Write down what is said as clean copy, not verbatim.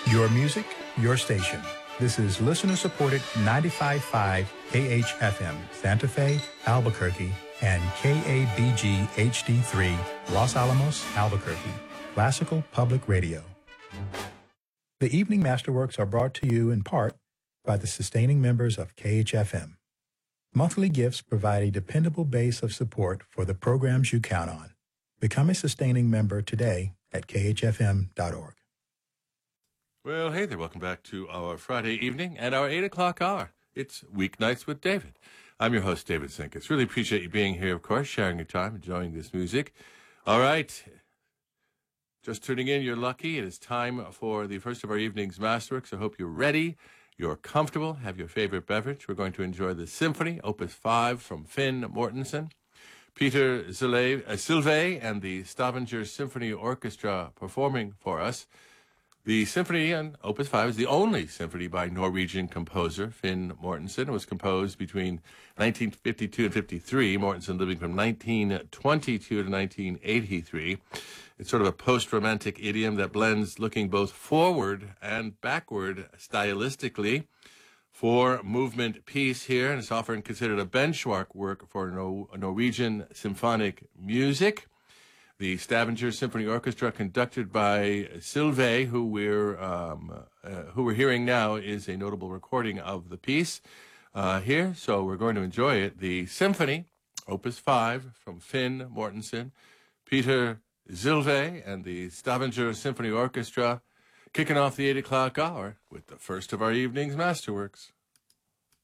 Your music, your station. This is listener-supported 95.5 KHFM, Santa Fe, Albuquerque, and KABG HD3, Los Alamos, Albuquerque. Classical Public Radio. The Evening Masterworks are brought to you in part by the sustaining members of KHFM. Monthly gifts provide a dependable base of support for the programs you count on. Become a sustaining member today at khfm.org. Well, hey there. Welcome back to our Friday evening and our 8 o'clock hour. It's Weeknights with David. I'm your host, David Sinkus. Really appreciate you being here, of course, sharing your time, enjoying this music. All right. Just tuning in, you're lucky. It is time for the first of our evening's Masterworks. I hope you're ready, you're comfortable, have your favorite beverage. We're going to enjoy the Symphony, Opus 5 from Finn Mortensen. Peter Sylve and the Stavanger Symphony Orchestra performing for us. The symphony on Opus 5 is the only symphony by Norwegian composer Finn Mortensen. It was composed between 1952 and 53, Mortensen living from 1922 to 1983. It's sort of a post-romantic idiom that blends looking both forward and backward stylistically. Four-movement piece here, and it's often considered a benchmark work for Norwegian symphonic music. The Stavanger Symphony Orchestra, conducted by Sylve, who we're hearing now, is a notable recording of the piece here. So we're going to enjoy it. The Symphony, Opus 5, from Finn Mortensen, Peter Sylve, and the Stavanger Symphony Orchestra, kicking off the 8 o'clock hour with the first of our evening's Masterworks.